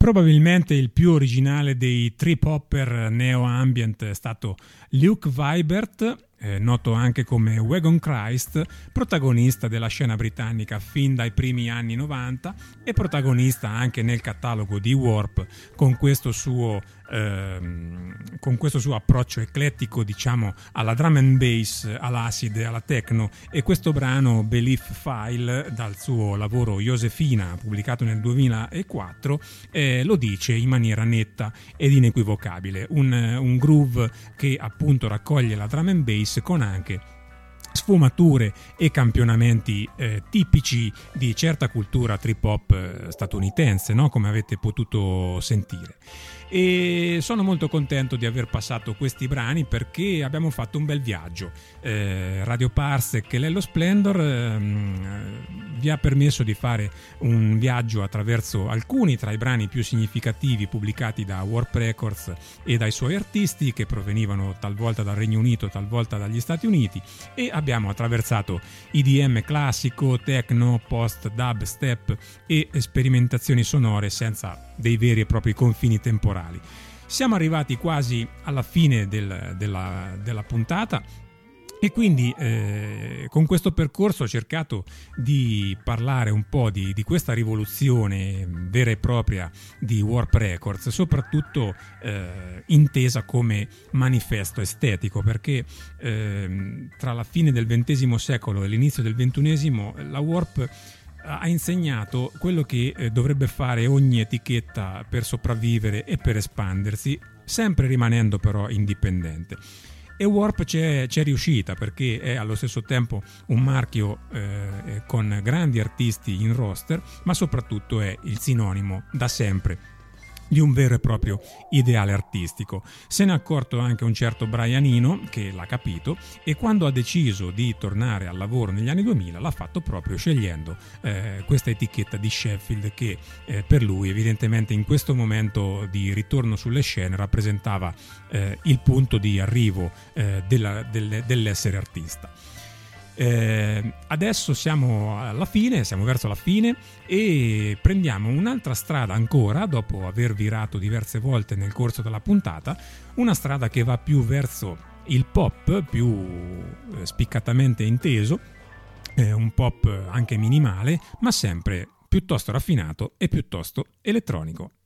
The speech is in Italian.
Probabilmente il più originale dei trip hopper neo-ambient è stato Luke Vibert, noto anche come Wagon Christ, protagonista della scena britannica fin dai primi anni 90 e protagonista anche nel catalogo di Warp con questo suo approccio eclettico, diciamo, alla drum and bass, all'acid e alla techno. E questo brano Belief File, dal suo lavoro Josefina, pubblicato nel 2004, lo dice in maniera netta ed inequivocabile. Un groove che appunto raccoglie la drum and bass con anche sfumature e campionamenti tipici di certa cultura trip hop statunitense, no? Come avete potuto sentire. E sono molto contento di aver passato questi brani perché abbiamo fatto un bel viaggio. Radio Parsec e Lello Splendor vi ha permesso di fare un viaggio attraverso alcuni tra i brani più significativi pubblicati da Warp Records e dai suoi artisti, che provenivano talvolta dal Regno Unito, talvolta dagli Stati Uniti, e abbiamo attraversato IDM classico, techno, post, dubstep e sperimentazioni sonore senza dei veri e propri confini temporali. Siamo arrivati quasi alla fine della puntata e quindi con questo percorso ho cercato di parlare un po' di questa rivoluzione vera e propria di Warp Records, soprattutto intesa come manifesto estetico, perché tra la fine del XX secolo e l'inizio del XXI la Warp ha insegnato quello che dovrebbe fare ogni etichetta per sopravvivere e per espandersi, sempre rimanendo però indipendente. E Warp c'è riuscita, perché è allo stesso tempo un marchio con grandi artisti in roster, ma soprattutto è il sinonimo da sempre di un vero e proprio ideale artistico. Se ne è accorto anche un certo Brian Eno, che l'ha capito, e quando ha deciso di tornare al lavoro negli anni 2000 l'ha fatto proprio scegliendo questa etichetta di Sheffield che per lui evidentemente in questo momento di ritorno sulle scene rappresentava il punto di arrivo dell'essere artista. Adesso siamo verso la fine e prendiamo un'altra strada ancora, dopo aver virato diverse volte nel corso della puntata, una strada che va più verso il pop, più spiccatamente inteso, un pop anche minimale, ma sempre piuttosto raffinato e piuttosto elettronico.